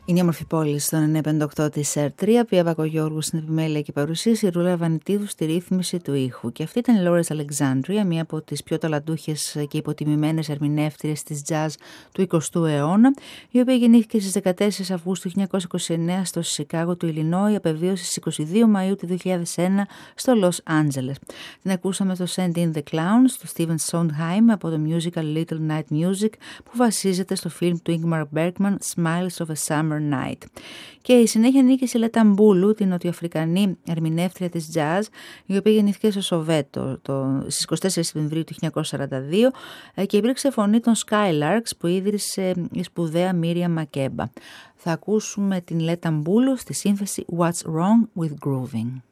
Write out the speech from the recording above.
Είναι η όμορφη πόλη στον 958 της ΕΡΤ3, Πία Βακογιώργου στην επιμέλεια και παρουσίαση, η Ρούλα Βανιτίδου στη ρύθμιση του ήχου. Και αυτή ήταν η Lawrence Alexandria, μία από τις πιο ταλαντούχες και υποτιμημένες ερμηνεύτριες της jazz του 20ου αιώνα, η οποία γεννήθηκε στις 14 Αυγούστου 1929 στο Σικάγο του Ιλινόη, απεβίωσε στις 22 Μαΐου του 2001 στο Λος Άντζελες. Την ακούσαμε στο Send in the Clowns του Steven Sondheim από το musical Little Night Music, που βασίζεται στο φιλμ του Ingmar Bergman Smiles of a Summer Night. Και η συνέχεια ανήκει σε Λέτα Μπούλου, την νοτιοαφρικανή ερμηνεύτρια της jazz, η οποία γεννήθηκε στο Σοβέτο στις 24 Σεπτεμβρίου του 1942 και υπήρξε φωνή των Skylarks που ίδρυσε η σπουδαία Μίρια Μακέμπα. Θα ακούσουμε την Λέτα Μπούλου στη σύνθεση What's Wrong with Grooving.